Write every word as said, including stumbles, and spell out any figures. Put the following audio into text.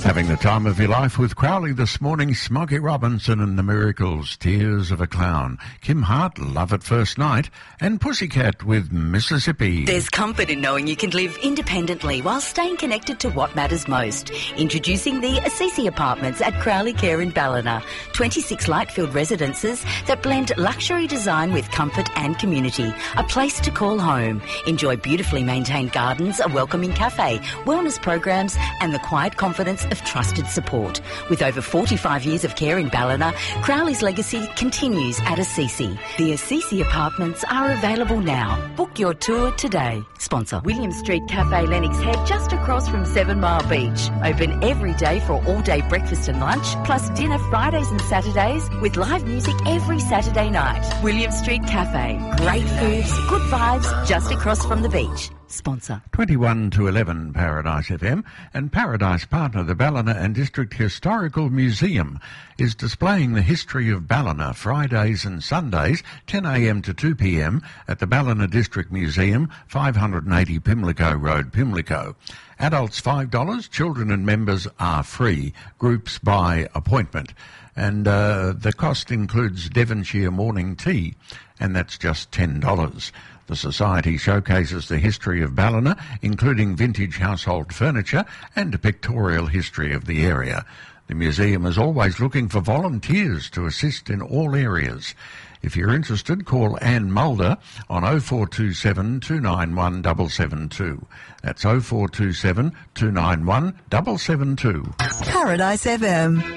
Having the time of your life with Crowley this morning, Smokey Robinson and the Miracles, Tears of a Clown, Kim Hart, Love at First Night, and Pussycat with Mississippi. There's comfort in knowing you can live independently while staying connected to what matters most. Introducing the Assisi Apartments at Crowley Care in Ballina. twenty-six light-filled residences that blend luxury design with comfort and community. A place to call home. Enjoy beautifully maintained gardens, a welcoming cafe, wellness programs, and the quiet confidence of trusted support. With over forty-five years of care in Ballina, Crowley's legacy continues at Assisi. The Assisi Apartments are available now. Book your tour today. Sponsor William Street Cafe, Lennox Head, just across from Seven Mile Beach. Open every day for all-day breakfast and lunch, plus dinner Fridays and Saturdays, with live music every Saturday night. William Street Cafe. Great foods, good vibes, just across from the beach. Sponsor twenty-one to eleven Paradise F M, and Paradise partner the Ballina and District Historical Museum is displaying the history of Ballina Fridays and Sundays ten a m to two p m at the Ballina District Museum, five eighty Pimlico Road, Pimlico. Adults five dollars, children and members are free, groups by appointment. And uh, the cost includes Devonshire morning tea, and that's just ten dollars. The Society showcases the history of Ballina, including vintage household furniture and a pictorial history of the area. The museum is always looking for volunteers to assist in all areas. If you're interested, call Anne Mulder on oh four two seven, two nine one, seven seven two. That's oh four two seven, two nine one, seven seven two. Paradise F M.